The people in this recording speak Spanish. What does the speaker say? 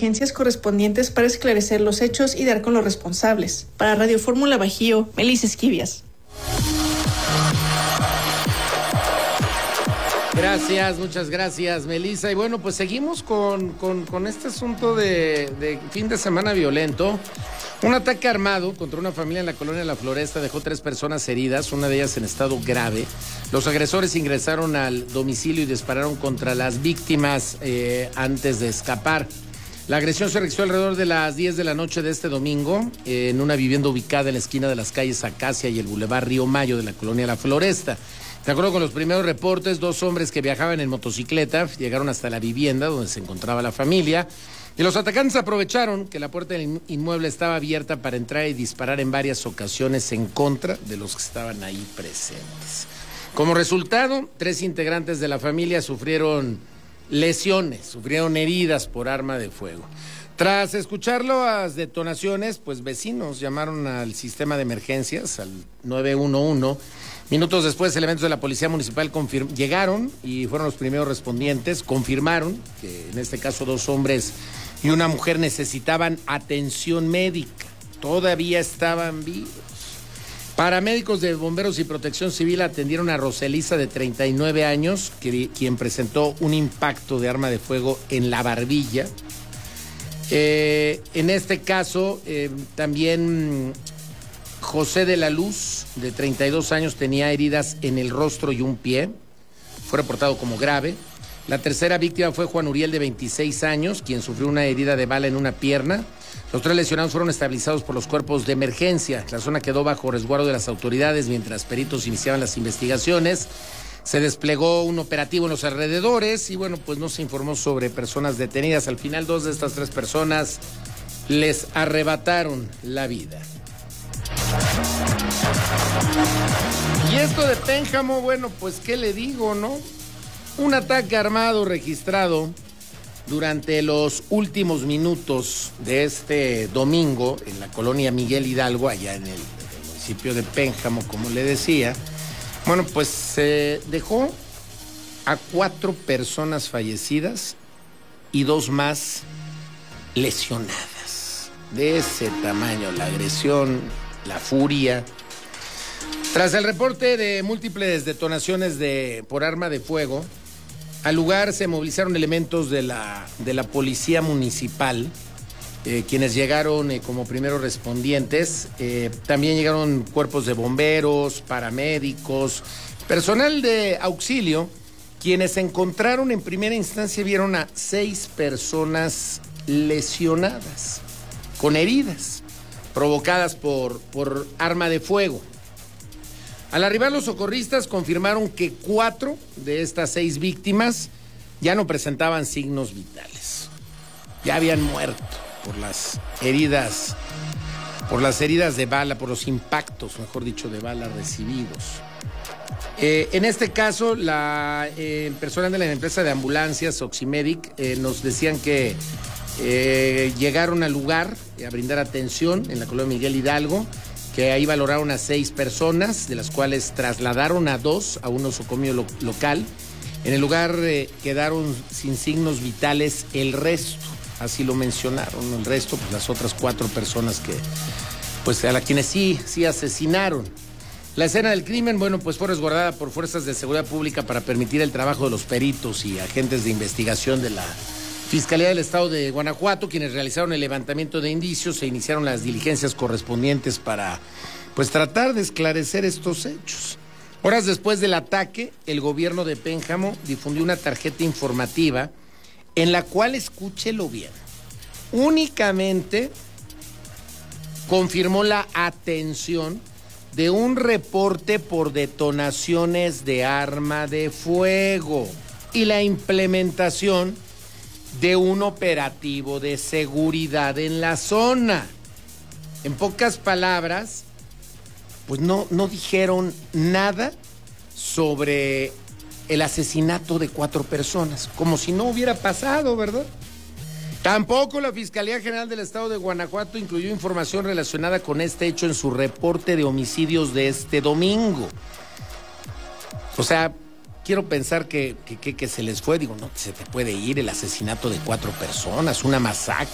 diligencias correspondientes para esclarecer los hechos y dar con los responsables. Para Radio Fórmula Bajío, Melissa Esquivias. Gracias, muchas gracias, Melissa. Y bueno, pues seguimos con este asunto de fin de semana violento. Un ataque armado contra una familia en la colonia La Floresta dejó 3 personas heridas, una de ellas en estado grave. Los agresores ingresaron al domicilio y dispararon contra las víctimas antes de escapar. La agresión se registró alrededor de las 10 de la noche de este domingo en una vivienda ubicada en la esquina de las calles Acacia y el Boulevard Río Mayo de la colonia La Floresta. De acuerdo con los primeros reportes, 2 hombres que viajaban en motocicleta llegaron hasta la vivienda donde se encontraba la familia y los atacantes aprovecharon que la puerta del inmueble estaba abierta para entrar y disparar en varias ocasiones en contra de los que estaban ahí presentes. Como resultado, 3 integrantes de la familia sufrieron lesiones, sufrieron heridas por arma de fuego. Tras escuchar las detonaciones, pues vecinos llamaron al sistema de emergencias, al 911. Minutos después, elementos de la Policía Municipal llegaron y fueron los primeros respondientes. Confirmaron que en este caso 2 hombres y una mujer necesitaban atención médica. Todavía estaban vivos. Paramédicos de Bomberos y Protección Civil atendieron a Roselisa, de 39 años, quien presentó un impacto de arma de fuego en la barbilla. En este caso, también José de la Luz, de 32 años, tenía heridas en el rostro y un pie. Fue reportado como grave. La tercera víctima fue Juan Uriel, de 26 años, quien sufrió una herida de bala en una pierna. Los 3 lesionados fueron estabilizados por los cuerpos de emergencia. La zona quedó bajo resguardo de las autoridades mientras peritos iniciaban las investigaciones. Se desplegó un operativo en los alrededores y bueno, pues no se informó sobre personas detenidas. Al final, 2 de estas 3 personas les arrebataron la vida. Y esto de Pénjamo, bueno, pues qué le digo, ¿no? Un ataque armado registrado durante los últimos minutos de este domingo en la colonia Miguel Hidalgo, allá en el municipio de Pénjamo, como le decía. Bueno, pues se dejó a 4 personas fallecidas y 2 más lesionadas. De ese tamaño, la agresión, la furia. Tras el reporte de múltiples detonaciones por arma de fuego, al lugar se movilizaron elementos de la policía municipal, quienes llegaron como primeros respondientes. También llegaron cuerpos de bomberos, paramédicos, personal de auxilio, quienes encontraron en primera instancia, vieron a 6 personas lesionadas, con heridas provocadas por arma de fuego. Al arribar, los socorristas confirmaron que 4 de estas 6 víctimas ya no presentaban signos vitales. Ya habían muerto por las heridas de bala, por los impactos, mejor dicho, de bala recibidos. En este caso, el personal de la empresa de ambulancias, Oximedic, nos decían que llegaron al lugar a brindar atención en la colonia Miguel Hidalgo, que ahí valoraron a 6 personas, de las cuales trasladaron a 2 a un nosocomio local. En el lugar quedaron sin signos vitales el resto, así lo mencionaron, el resto, pues las otras 4 personas que, pues a quienes sí asesinaron. La escena del crimen, bueno, pues fue resguardada por fuerzas de seguridad pública para permitir el trabajo de los peritos y agentes de investigación de la Fiscalía del Estado de Guanajuato, quienes realizaron el levantamiento de indicios e iniciaron las diligencias correspondientes para, pues, tratar de esclarecer estos hechos. Horas después del ataque, el gobierno de Pénjamo difundió una tarjeta informativa en la cual, escúchelo bien, únicamente confirmó la atención de un reporte por detonaciones de arma de fuego y la implementación de un operativo de seguridad en la zona. En pocas palabras, pues no dijeron nada sobre el asesinato de 4 personas, como si no hubiera pasado, ¿verdad? Tampoco la Fiscalía General del Estado de Guanajuato incluyó información relacionada con este hecho en su reporte de homicidios de este domingo. O sea, quiero pensar que se les fue, digo, no, se te puede ir el asesinato de 4 personas, una masacre.